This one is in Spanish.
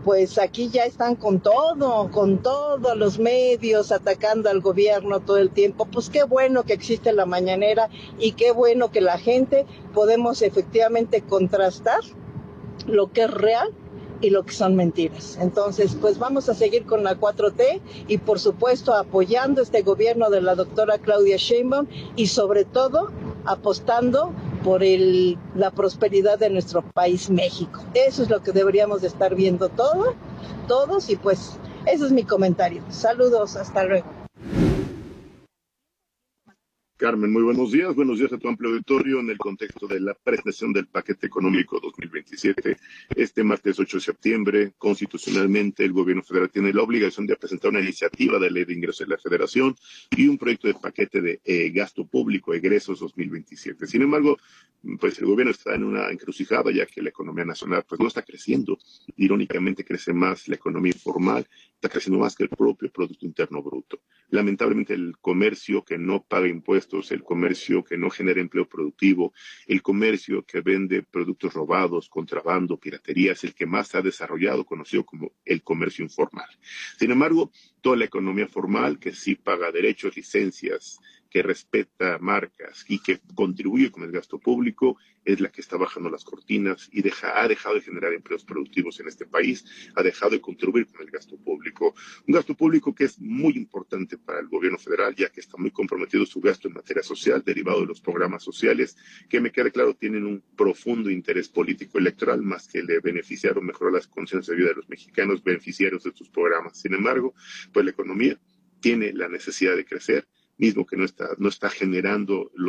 pues aquí ya están con todos los medios atacando al gobierno todo el tiempo. Pues qué bueno que existe la mañanera y qué bueno que la gente podemos efectivamente contrastar lo que es real y lo que son mentiras. Entonces, pues vamos a seguir con la 4T y por supuesto apoyando este gobierno de la doctora Claudia Sheinbaum y sobre todo apostando por la prosperidad de nuestro país, México. Eso es lo que deberíamos de estar viendo todos y pues ese es mi comentario. Saludos, hasta luego. Carmen, muy buenos días. Buenos días a tu amplio auditorio en el contexto de la presentación del paquete económico 2027. Este martes 8 de septiembre, constitucionalmente, el gobierno federal tiene la obligación de presentar una iniciativa de ley de ingresos de la federación y un proyecto de paquete de gasto público, egresos 2027. Sin embargo, pues el gobierno está en una encrucijada, ya que la economía nacional pues no está creciendo. Irónicamente, crece más la economía informal, está creciendo más que el propio Producto Interno Bruto. Lamentablemente, el comercio que no paga impuestos, el comercio que no genera empleo productivo, el comercio que vende productos robados, contrabando, piratería, es el que más se ha desarrollado, conocido como el comercio informal. Sin embargo, toda la economía formal, que sí paga derechos, licencias, que respeta marcas y que contribuye con el gasto público, es la que está bajando las cortinas y ha dejado de generar empleos productivos en este país, ha dejado de contribuir con el gasto público. Un gasto público que es muy importante para el gobierno federal, ya que está muy comprometido su gasto en materia social, derivado de los programas sociales, que me queda claro tienen un profundo interés político electoral, más que le beneficiar o mejorar las condiciones de vida de los mexicanos beneficiarios de sus programas. Sin embargo, pues la economía tiene la necesidad de crecer, mismo que no está generando